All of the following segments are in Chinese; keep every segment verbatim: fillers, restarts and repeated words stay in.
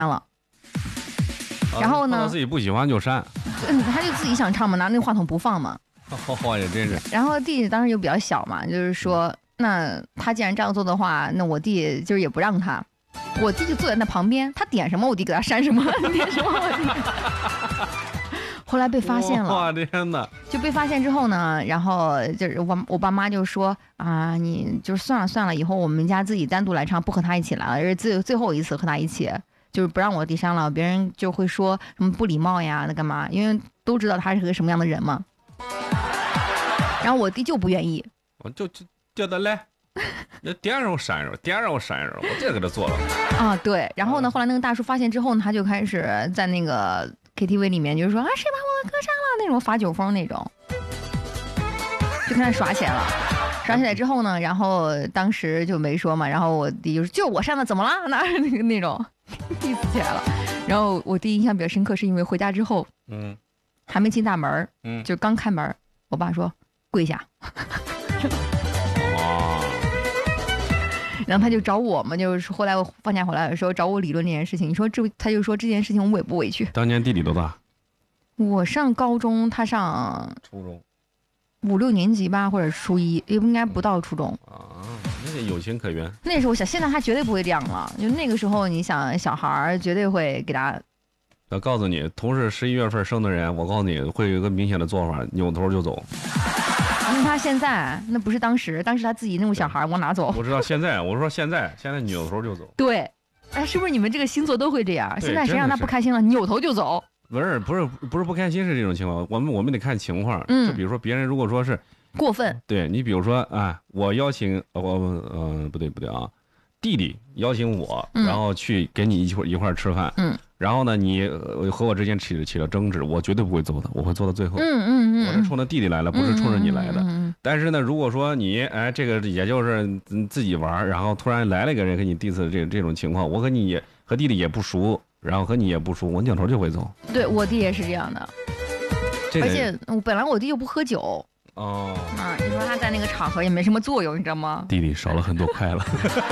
了。然后呢， 他自己不喜欢就删， 嗯，他就自己想唱嘛，拿那个话筒不放嘛。 哦，也真是。 然后弟弟当时就比较小嘛，就是说，那他既然这样做的话，那我弟就是也不让他。我弟就坐在那旁边，他点什么我弟给他删什么，点什么我弟。后来被发现了， 哇天哪！ 就被发现之后呢，然后就是我我爸妈就说啊，你就算了算了，以后我们家自己单独来唱，不和他一起来了，是最最后一次和他一起。就是不让我弟删了，别人就会说什么不礼貌呀，那干嘛？因为都知道他是个什么样的人嘛。然后我弟就不愿意， 我就就叫他来，那点上我删上，点上我删上，我这给他做了。 啊，对。然后呢，后来那个大叔发现之后呢，他就开始在那个 K T V 里面，就是说啊，谁把我的歌删了那种发酒疯那种，就跟他耍起来了。耍起来之后呢，然后当时就没说嘛，然后我弟就是就我删的，怎么了？那那个那种。意思起来了，然后我弟印象比较深刻，是因为回家之后，嗯，还没进大门，嗯，就刚开门，我爸说跪下，哦，然后他就找我嘛，就是后来我放假回来的时候找我理论这件事情，你说这他就说这件事情我委不委屈？ 当年弟弟多大？ 我上高中，他上初中， 五六年级吧，或者初一，也应该不到初中啊。那有情可原。 那时候我想，现在他绝对不会这样了。就那个时候，你想小孩绝对会给他。 我告诉你，同是十一月份生的人，我告诉你会有一个明显的做法，扭头就走。 那他现在那不是当时，当时他自己那种小孩往哪走？ 我知道现在，我说现在，现在扭头就走。 对，哎，是不是你们这个星座都会这样？现在谁让他不开心了，扭头就走？ 不是，不是，不是不开心是这种情况，我们我们得看情况。嗯，就比如说别人如果说是。 过分， 对你比如说啊，我邀请我呃不对不对啊，弟弟邀请我，嗯、然后去给你一块一块吃饭，嗯，然后呢你、呃、和我之间起了起了争执，我绝对不会走的，我会做到最后，嗯嗯嗯，我是冲着弟弟来了，不是冲着你来的。嗯嗯嗯、但是呢，如果说你哎这个也就是自己玩，然后突然来了一个人跟你第一次这这种情况，我和你也和弟弟也不熟，然后和你也不熟，我扭头就会走。 对我弟也是这样的，这个、而且我本来我弟又不喝酒。哦，啊，你说他在那个场合也没什么作用，你知道吗？ 弟弟少了很多块了。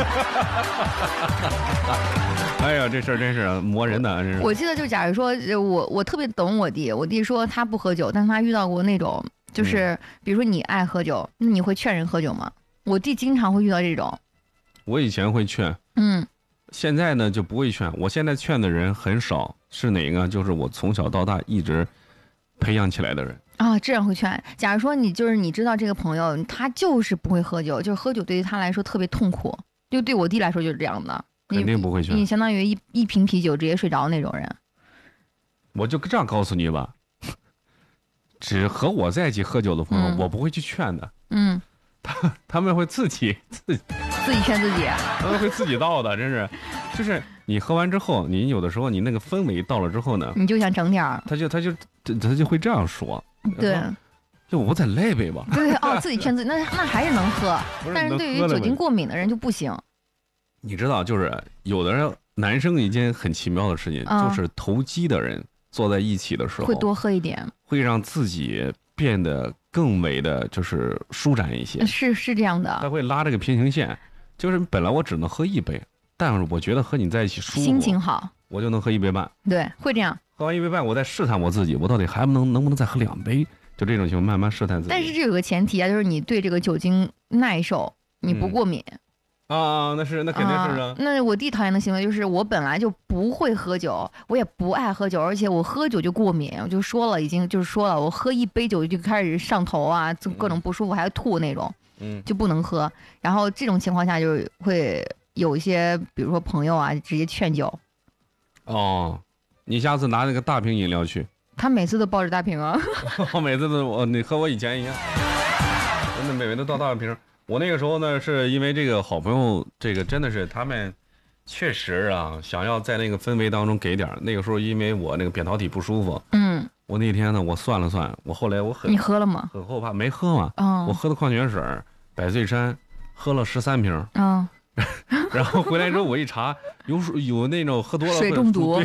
哎呀，这事儿真是磨人的，真是。 我记得就假如说我我特别懂我弟，我弟说他不喝酒，但是他遇到过那种，就是、嗯、比如说你爱喝酒，那你会劝人喝酒吗？我弟经常会遇到这种。 我以前会劝，嗯，现在呢就不会劝。我现在劝的人很少，是哪个？就是我从小到大一直培养起来的人。 啊，这样会劝。假如说你就是你知道这个朋友，他就是不会喝酒，就是喝酒对于他来说特别痛苦，就对我弟来说就是这样的。 肯定不会劝。 你相当于一一瓶啤酒直接睡着那种人。 我就这样告诉你吧，只和我在一起喝酒的朋友，嗯、我不会去劝的。嗯，他他们会自己自己自己劝自己， 他们会自己倒的，真是。就是你喝完之后，你有的时候你那个氛围到了之后呢， 你就想整点儿， 他就他就他就会这样说。 对， 就我再来杯吧。 对哦，自己劝自己，那那还是能喝，但是对于酒精过敏的人就不行。 你知道，就是有的人男生一件很奇妙的事情，嗯、就是投机的人坐在一起的时候， 会多喝一点， 会让自己变得更美的就是舒展一些。 是是这样的， 他会拉这个平行线，就是本来我只能喝一杯，但是我觉得和你在一起舒服， 心情好， 我就能喝一杯半。 对，会这样。 喝完一杯半，我再试探我自己，我到底还能能不能再喝两杯？就这种情况，慢慢试探自己。 但是这有个前提啊，就是你对这个酒精耐受，你不过敏。 嗯、啊，那是那肯定是啊。 那我弟讨厌的行为就是，我本来就不会喝酒，我也不爱喝酒，而且我喝酒就过敏。我就说了，已经就是说了，我喝一杯酒就开始上头啊，就各种不舒服，还要吐那种，嗯，就不能喝。然后这种情况下，就会有一些，比如说朋友啊，直接劝酒。 哦。你下次拿那个大瓶饮料去。 他每次都抱着大瓶啊。 我每次都我你和我以前一样，真的每每都倒大瓶。我那个时候呢，是因为这个好朋友，这个真的是他们确实啊，想要在那个氛围当中给点。那个时候因为我那个扁桃体不舒服，嗯，我那天呢，我算了算，我后来我很你喝了吗？ 很后怕，没喝嘛。嗯，我喝的矿泉水，百岁山，喝了十三瓶。嗯。然后回来之后我一查，有有那种喝多了水中毒。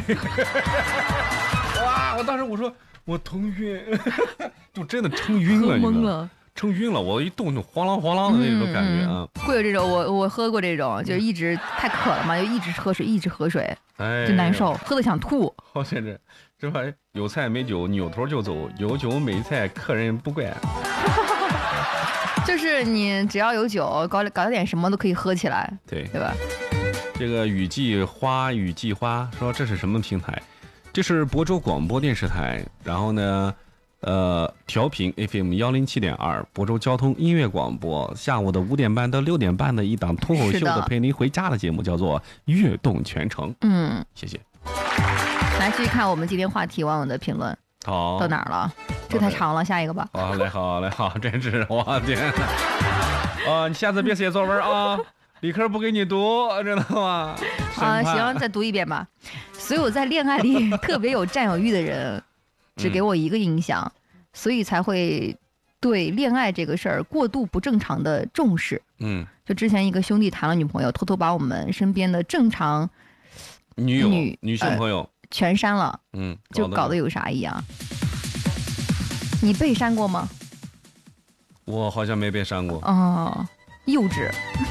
哇！我当时我说我头晕，就真的撑晕了， 懵了。 撑晕了，我一动就晃啷晃啷的那种感觉啊。 嗯、会有这种，我我喝过这种，就是一直太渴了嘛，就一直喝水，一直喝水，哎，就难受，喝的想吐。 好像这这玩意有菜没酒，扭头就走；有酒没菜，客人不怪。 就是你只要有酒，搞搞点什么都可以喝起来， 对对吧？ 这个雨季花雨季花说这是什么平台？这是亳州广播电视台，然后呢，呃，调频 F M 幺零七点二，亳州交通音乐广播，下午的五点半到六点半的一档脱口秀的陪您回家的节目，叫做《悦动全程》。嗯，谢谢。 来继续看我们今天话题网友的评论。 好， 到哪儿了？这太长了，下一个吧。 好嘞，好嘞，好，真是我天哪！啊，你下次别写作文啊，理科不给你读，知道吗？ 啊，行，再读一遍吧。所有在恋爱里特别有占有欲的人，只给我一个印象，嗯、所以才会对恋爱这个事儿过度不正常的重视。嗯，就之前一个兄弟谈了女朋友，偷偷把我们身边的正常女友、女, 女性朋友、呃、 全删了。嗯，就搞得有啥异样？你被删过吗？ 我好像没被删过。 哦，幼稚。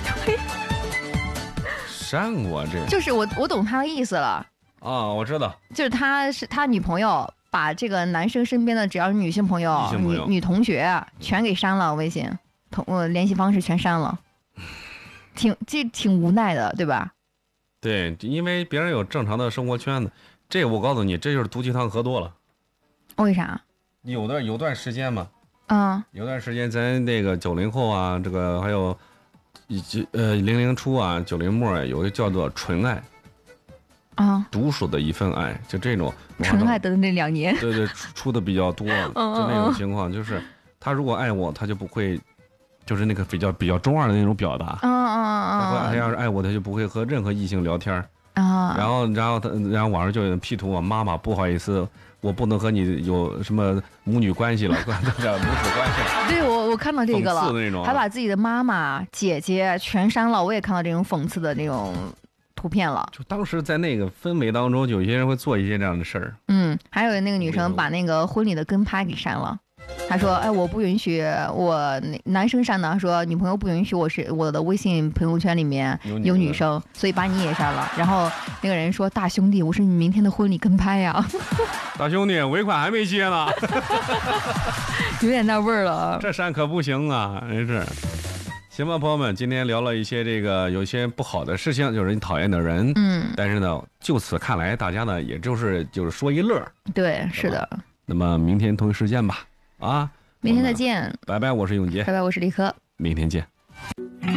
删过这？ 就是我，我懂他的意思了。 啊，我知道。 就是他是他女朋友把这个男生身边的只要是女性朋友、 女朋友女女同学全给删了，微信同呃联系方式全删了，挺这挺无奈的，对吧？ 对，因为别人有正常的生活圈子，这我告诉你，这就是毒鸡汤喝多了。 为啥？ 有段有段时间嘛， 嗯， 有段时间咱那个九零后啊，这个还有以及呃零零初啊，九零末有一个叫做纯爱， 啊， 独属的一份爱，就这种纯爱的那两年， 对对，出, 出的比较多，就那种情况，就是他如果爱我，他就不会，就是那个比较比较中二的那种表达， 嗯嗯嗯， 他要是爱我，他就不会和任何异性聊天啊， 然后然后他然后网上就有人 P 图我妈妈不好意思。我不能和你有什么母女关系了，母子关系。 对，我我看到这个了，还把自己的妈妈、姐姐全删了。我也看到这种讽刺的那种图片了。 就当时在那个氛围当中，有一些人会做一些这样的事儿。 嗯，还有那个女生把那个婚礼的跟拍给删了。她说：“哎，我不允许我男生删的，说女朋友不允许我是我的微信朋友圈里面有女生，所以把你也删了。”然后那个人说：“大兄弟，我是你明天的婚礼跟拍呀。” 大兄弟，尾款还没结呢， 有点那味儿了。 这删可不行啊，真是。行吧，朋友们，今天聊了一些这个有些不好的事情，就是你讨厌的人。嗯。但是呢，就此看来，大家呢也就是就是说一乐。 对，是的。 那么明天同一时间吧。啊， 明天再见， 拜拜，我是永杰， 拜拜，我是李科， 明天见。